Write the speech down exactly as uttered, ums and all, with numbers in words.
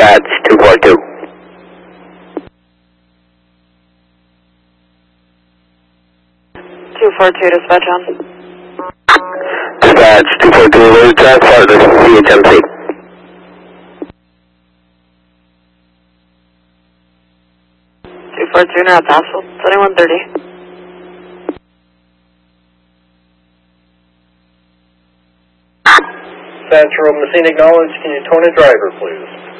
Dispatch two four two. two four two, dispatch on. Dispatch two four two, Road Track Partners, C H M C. two four two, North Asphalt, seventy-one thirty. Central, Messina acknowledged. Can you tone a driver, please?